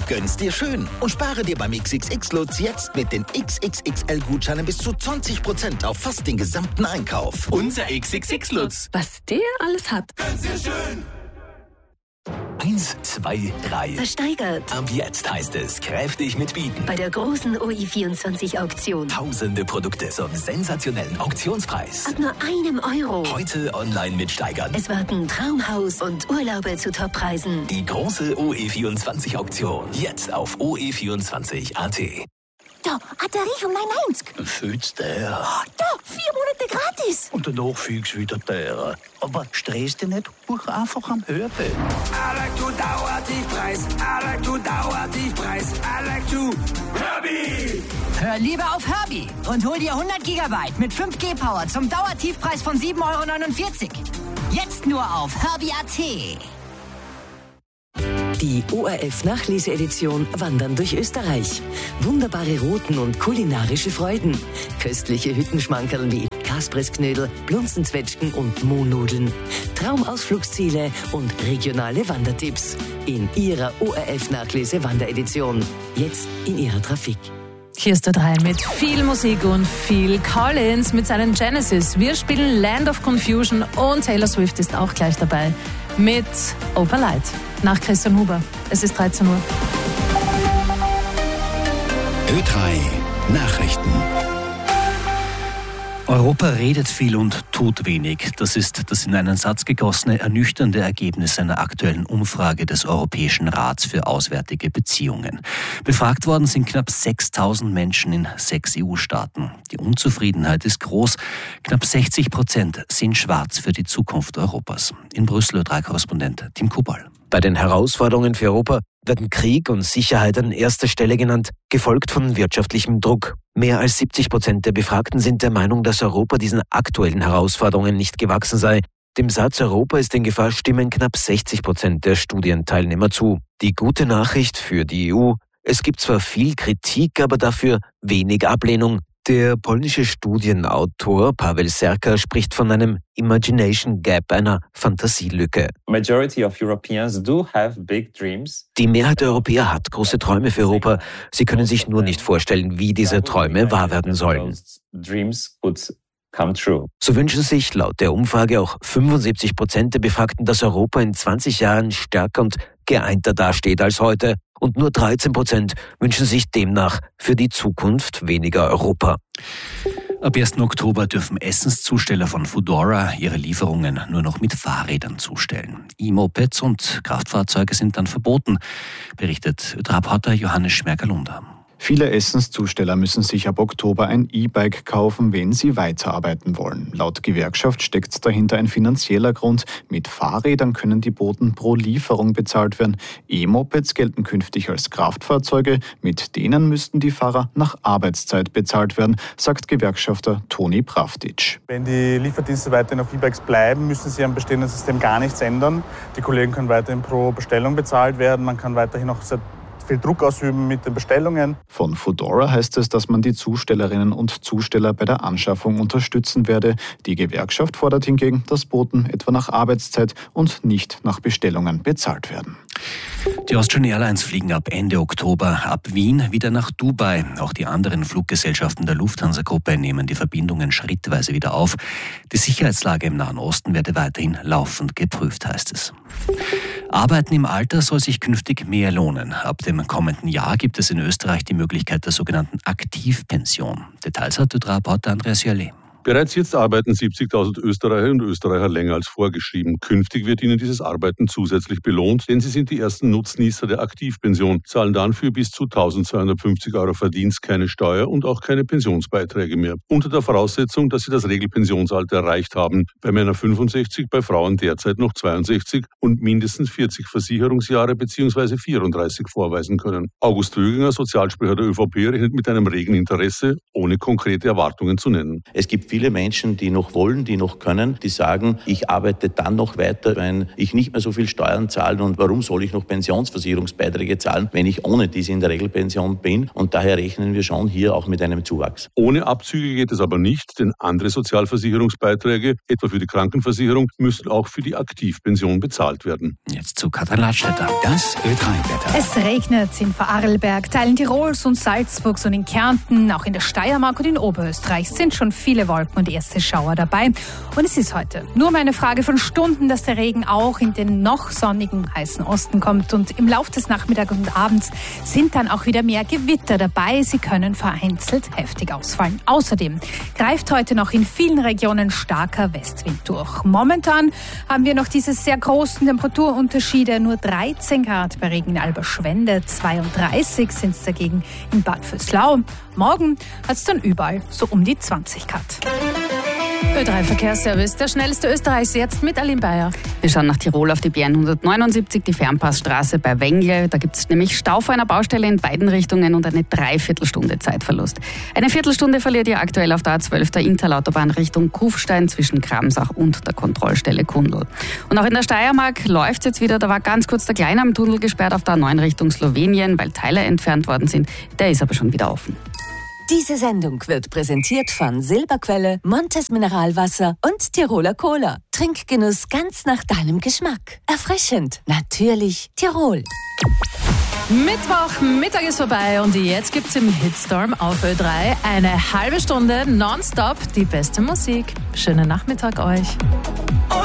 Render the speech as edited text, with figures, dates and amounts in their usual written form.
Gönn's dir schön und spare dir beim XXX-Lutz jetzt mit den XXXL-Gutscheinen bis zu 20% auf fast den gesamten Einkauf. Unser XXX-Lutz. Was der alles hat. Gönn's dir schön. 1, 2, 3. Versteigert. Ab jetzt heißt es kräftig mitbieten. Bei der großen OI24-Auktion. Tausende Produkte zum sensationellen Auktionspreis. Ab nur €1. Heute online mitsteigern. Es warten Traumhaus und Urlaube zu Toppreisen. Die große OE24-Auktion. Jetzt auf OE24.at. Da, Batterie um 99. Fühlst der? Da, 4 Monate gratis. Und danach fühlst du wieder der. Aber stress dich nicht, buch einfach am Hörbild. I like to Dauertiefpreis. I like to Dauertiefpreis. I like to Herbie. Hör lieber auf Herbie und hol dir 100 GB mit 5G-Power zum Dauertiefpreis von €7,49. Jetzt nur auf Herbie.at. Die ORF-Nachleseedition Wandern durch Österreich. Wunderbare Routen und kulinarische Freuden. Köstliche Hüttenschmankerl wie Kaspressknödel, Blunzenzwetschgen und Mohnnudeln. Traumausflugsziele und regionale Wandertipps. In Ihrer ORF-Nachlese-Wanderedition. Jetzt in Ihrer Trafik. Hier ist der 3 mit viel Musik und viel Collins mit seinen Genesis. Wir spielen Land of Confusion und Taylor Swift ist auch gleich dabei mit Oper Light. Nach Christian Huber. Es ist 13 Uhr. Ö3 Nachrichten. Europa redet viel und tut wenig. Das ist das in einen Satz gegossene, ernüchternde Ergebnis einer aktuellen Umfrage des Europäischen Rats für Auswärtige Beziehungen. Befragt worden sind knapp 6.000 Menschen in 6 EU-Staaten. Die Unzufriedenheit ist groß. Knapp 60% sehen schwarz für die Zukunft Europas. In Brüssel Ö3-Korrespondent Tim Kubal. Bei den Herausforderungen für Europa werden Krieg und Sicherheit an erster Stelle genannt, gefolgt von wirtschaftlichem Druck. Mehr als 70% der Befragten sind der Meinung, dass Europa diesen aktuellen Herausforderungen nicht gewachsen sei. Dem Satz Europa ist in Gefahr stimmen knapp 60% der Studienteilnehmer zu. Die gute Nachricht für die EU: Es gibt zwar viel Kritik, aber dafür wenig Ablehnung. Der polnische Studienautor Paweł Serka spricht von einem Imagination Gap, einer Fantasielücke. Die Mehrheit der Europäer hat große Träume für Europa. Sie können sich nur nicht vorstellen, wie diese Träume wahr werden sollen. So wünschen sich laut der Umfrage auch 75% der Befragten, dass Europa in 20 Jahren stärker und geeinter dasteht als heute. Und nur 13% wünschen sich demnach für die Zukunft weniger Europa. Ab 1. Oktober dürfen Essenszusteller von Foodora ihre Lieferungen nur noch mit Fahrrädern zustellen. E-Mopeds und Kraftfahrzeuge sind dann verboten, berichtet Ö3-Reporter Johannes Schmerger-Lunder. Viele Essenszusteller müssen sich ab Oktober ein E-Bike kaufen, wenn sie weiterarbeiten wollen. Laut Gewerkschaft steckt dahinter ein finanzieller Grund. Mit Fahrrädern können die Boten pro Lieferung bezahlt werden. E-Mopeds gelten künftig als Kraftfahrzeuge. Mit denen müssten die Fahrer nach Arbeitszeit bezahlt werden, sagt Gewerkschafter Toni Pravdic. Wenn die Lieferdienste weiterhin auf E-Bikes bleiben, müssen sie am bestehenden System gar nichts ändern. Die Kollegen können weiterhin pro Bestellung bezahlt werden. Man kann weiterhin auch viel Druck ausüben mit den Bestellungen. Von Foodora heißt es, dass man die Zustellerinnen und Zusteller bei der Anschaffung unterstützen werde. Die Gewerkschaft fordert hingegen, dass Boten etwa nach Arbeitszeit und nicht nach Bestellungen bezahlt werden. Die Austrian Airlines fliegen ab Ende Oktober ab Wien wieder nach Dubai. Auch die anderen Fluggesellschaften der Lufthansa-Gruppe nehmen die Verbindungen schrittweise wieder auf. Die Sicherheitslage im Nahen Osten werde weiterhin laufend geprüft, heißt es. Arbeiten im Alter soll sich künftig mehr lohnen. Ab dem kommenden Jahr gibt es in Österreich die Möglichkeit der sogenannten Aktivpension. Details hat Ö3-Reporter Andreas Jörle. Bereits jetzt arbeiten 70.000 Österreicherinnen und Österreicher länger als vorgeschrieben. Künftig wird ihnen dieses Arbeiten zusätzlich belohnt, denn sie sind die ersten Nutznießer der Aktivpension, zahlen dann für bis zu 1.250 € Verdienst keine Steuer und auch keine Pensionsbeiträge mehr. Unter der Voraussetzung, dass sie das Regelpensionsalter erreicht haben. Bei Männern 65, bei Frauen derzeit noch 62 und mindestens 40 Versicherungsjahre bzw. 34 vorweisen können. August Wöginger, Sozialsprecher der ÖVP, rechnet mit einem regen Interesse, ohne konkrete Erwartungen zu nennen. Es gibt viele Menschen, die noch wollen, die noch können, die sagen, ich arbeite dann noch weiter, wenn ich nicht mehr so viel Steuern zahle und warum soll ich noch Pensionsversicherungsbeiträge zahlen, wenn ich ohne diese in der Regelpension bin, und daher rechnen wir schon hier auch mit einem Zuwachs. Ohne Abzüge geht es aber nicht, denn andere Sozialversicherungsbeiträge, etwa für die Krankenversicherung, müssen auch für die Aktivpension bezahlt werden. Jetzt zu Katrin Ladstätter. Das Ö3-Wetter. Es regnet in Vorarlberg, Teilen Tirols und Salzburgs und in Kärnten, auch in der Steiermark und in Oberösterreich sind schon viele Wolken und erste Schauer dabei. Und es ist heute nur mal eine Frage von Stunden, dass der Regen auch in den noch sonnigen, heißen Osten kommt. Und im Laufe des Nachmittags und Abends sind dann auch wieder mehr Gewitter dabei. Sie können vereinzelt heftig ausfallen. Außerdem greift heute noch in vielen Regionen starker Westwind durch. Momentan haben wir noch diese sehr großen Temperaturunterschiede. Nur 13 Grad bei Regen in Alberschwende, 32 sind es dagegen in Bad Vöslau. Morgen hat es dann überall so um die 20 Grad. Ö3 Verkehrsservice, der schnellste Österreichs jetzt mit Aline Bayer. Wir schauen nach Tirol auf die BN 179, die Fernpassstraße bei Wengle. Da gibt es nämlich Stau vor einer Baustelle in beiden Richtungen und eine Dreiviertelstunde Zeitverlust. Eine Viertelstunde verliert ihr aktuell auf der A12 der Interlautobahn Richtung Kufstein zwischen Kramsach und der Kontrollstelle Kundl. Und auch in der Steiermark läuft es jetzt wieder. Da war ganz kurz der Kleine am Tunnel gesperrt auf der A9 Richtung Slowenien, weil Teile entfernt worden sind. Der ist aber schon wieder offen. Diese Sendung wird präsentiert von Silberquelle, Montes Mineralwasser und Tiroler Cola. Trinkgenuss ganz nach deinem Geschmack. Erfrischend, natürlich Tirol. Mittwochmittag ist vorbei und jetzt gibt's im Hitstorm auf Ö3 eine halbe Stunde nonstop die beste Musik. Schönen Nachmittag euch.